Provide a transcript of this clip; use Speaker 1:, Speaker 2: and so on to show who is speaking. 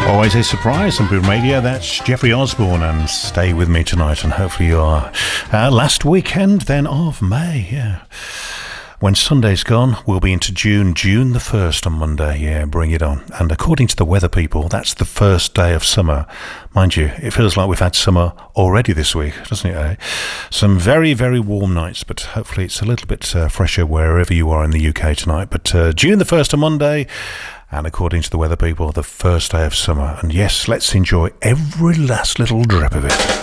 Speaker 1: Always a surprise on Boom Radio. That's Jeffrey Osborne and Stay With Me Tonight. And hopefully your last weekend then of May, yeah. When Sunday's gone, we'll be into June the 1st on Monday, yeah, bring it on. And according to the weather people, that's the first day of summer. Mind you, it feels like we've had summer already this week, doesn't it, eh? Some very, very warm nights, but hopefully it's a little bit fresher wherever you are in the UK tonight. But June the 1st on Monday, and according to the weather people, the first day of summer. And yes, let's enjoy every last little drip of it.